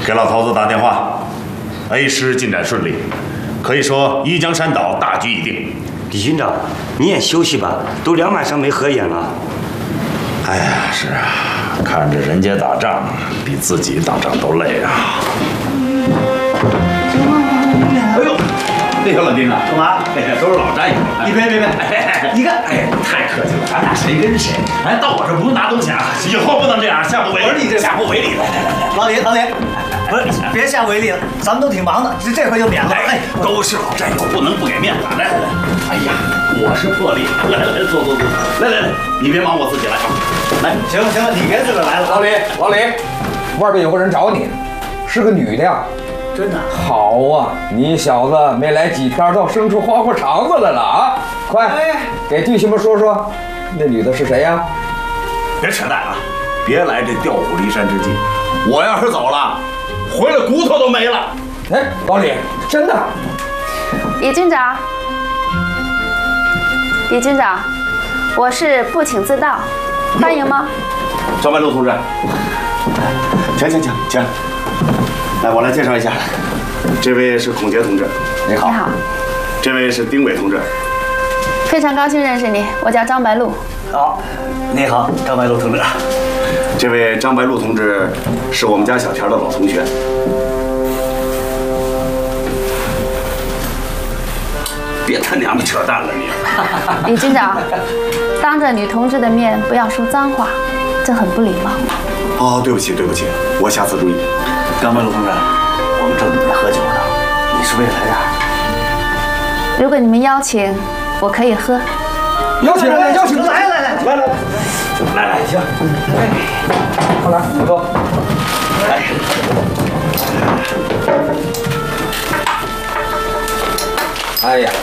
给老头子打电话 ，A 师进展顺利，可以说一江山岛大局已定。 李军长，你也休息吧，都2晚上没合眼了。 哎呀，是啊，看着人家打仗，比自己打仗都累啊。哎呦！ 那个老丁啊，干嘛？都是老战友。别，你看，哎，太客气了，咱俩谁跟谁？哎，到我这不用拿东西啊，以后不能这样，下不为例。不是你这下不为例。 老李，不是，别下为例了，咱们都挺忙的，这回就免了。 哎，都是老战友，不能不给面子。来，哎呀，我是破例。来，坐，来，你别忙，我自己来。来， 行了，你别自个来了。 老李，外边有个人找你，是个女的呀。 真的好啊！你小子没来几天，倒生出花花肠子来了啊！快，给弟兄们说说，那女的是谁呀？ 别扯淡啊！别来这调虎离山之计。我要是走了，回来骨头都没了。 哎，老李，真的？ 李军长，我是不请自到，欢迎吗？ 张白露同志，请。来，我来介绍一下，这位是孔杰同志，你好。 你好。 这位是丁伟同志。 非常高兴认识你，我叫张白露。 好，你好，张白露同志。 这位张白露同志是我们家小田的老同学。别他娘的扯淡了你！ 李军长，当着女同志的面不要说脏话，这很不礼貌。 哦，对不起，我下次注意。 张白露同志，我们正准备喝酒呢，你是不是也来点？ 如果你们邀请，我可以喝。 邀请， 来，行， 快来，你喝。哎呀。